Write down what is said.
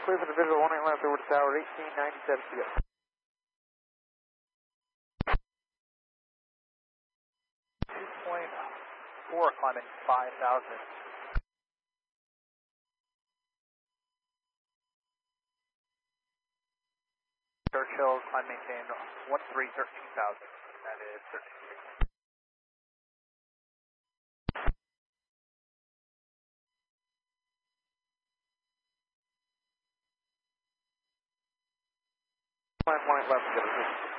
clear for the visual 18 left over to tower 1897 to go. 2.4 climbing 5,000. Churchill, climb maintain 13,000. That is 13. Climb point left,